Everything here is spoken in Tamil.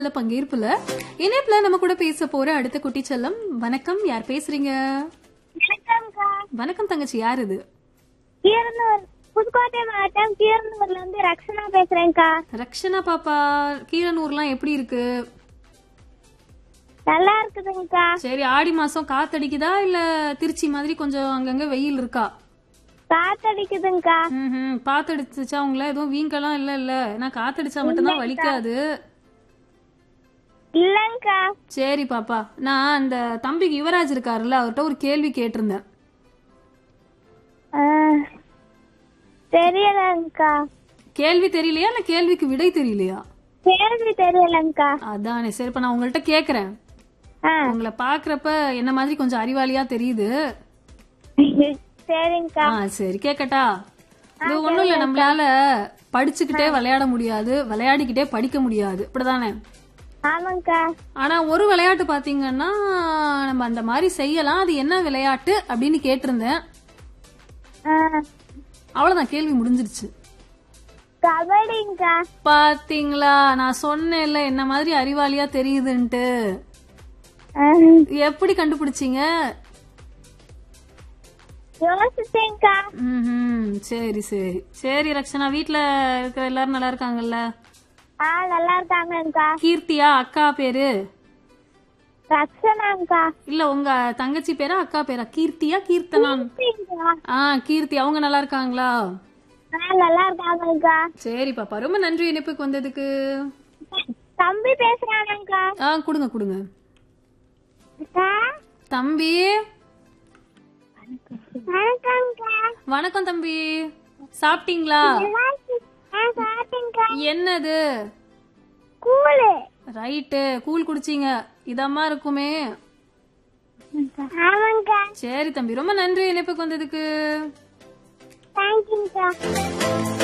பங்கேற்புல இணைப்புல நம்ம கூட பேச போற அடுத்த குட்டி செல்லம். வணக்கம், யார் பேசுறீங்க? வணக்கம்க்கா. வணக்கம் தங்கச்சி, யார் இது? கீரனூர், புதுக்கோட்டை மாவட்டம் கீரனூர்ல இருந்து ரக்ஷனா பேசுறேன்க்கா. ரக்ஷனா பாப்பா, கீரனூர்லாம் எப்படி இருக்கு? நல்லா இருக்குதுங்கக்கா. சரி, ஆடி மாசம் காத்தடிக்குதா இல்ல திருச்சி மாதிரி கொஞ்சம் அங்கங்க வெயில் இருக்கா? காத்தடிக்குதுங்கக்கா. பாத்தடிச்சா உங்கள எதுவும் வீங்கெல்லாம் இல்ல? ஏன்னா காத்தடிச்சா மட்டும்தான் வலிக்காது. இல்லங்கக்கா. சரி பாப்பா, நான் அந்த தம்பிக்கு யுவராஜ் இருக்காருல்ல, அவர்கிட்ட ஒரு கேள்வி கேட்டிருந்தேன். தெரியலங்கக்கா. கேள்வி தெரியலையா இல்ல கேள்விக்கு விடை தெரியலையா? கேள்வி தெரியலங்கக்கா. அதானே. சரி, இப்ப நான் உங்கள்ட்ட கேக்குறேன். ஆ, உங்களை பாக்குறப்ப என்ன மாதிரி கொஞ்சம் அறிவாளியா தெரியுது. சரிங்கக்கா. சரி கேக்கட்டா? இது ஒண்ணும் இல்ல, நம்மளால படிச்சுக்கிட்டே விளையாட முடியாது, விளையாடிக்கிட்டே படிக்க முடியாது, இப்படிதானே? ஆமாங்கக்கா. ஆனா ஒரு விளையாட்டு பாத்தீங்கன்னா நம்ம அந்த மாதிரி செய்யலாம். அது என்ன விளையாட்டு அப்படின்னு கேட்டிருந்தேன். அவ்வளவுதான், கேள்வி முடிஞ்சிருச்சு. கபடிங்கக்கா. பாத்தீங்களா, நான் சொன்னேன்ல என்ன மாதிரி அறிவாளியா தெரியுதுன்ட்டு. எப்படி கண்டுபிடிச்சீங்க? யோசிச்சேங்கக்கா. சரி சரி சரி ரக்ஷனா, வீட்ல இருக்கிற எல்லாரும் நல்லா இருக்காங்கல்ல? நல்லா இருக்காங்கக்கா. கீர்த்தியா அக்கா பேரு? ரக்ஷனாங்கக்கா. இல்ல உங்க தங்கச்சி பேரா அக்கா பேரா? கீர்த்தியா கீர்த்தனான்? கீர்த்தி, அவங்க நல்லா இருக்காங்களா? நல்லா இருக்காங்கக்கா. சரி பாப்பா, ரொம்ப நன்றி இணைப்புக்கு வந்ததுக்கு. தம்பி பேசுறானங்கக்கா. கொடுங்க கொடுங்க. அக்கா. தம்பி வணக்கம்க்கா. வணக்கம் தம்பி, சாப்பிட்டீங்களா? சாப்பிட்டேங்கக்கா. என்னது? கூழு. ரைட்டு, கூழ் குடிச்சீங்க, இதமா இருக்குமே. ஆமாங்கக்கா. சரி தம்பி, ரொம்ப நன்றி இணைப்புக்கு வந்ததுக்கு. தேங்க்யூங்கக்கா.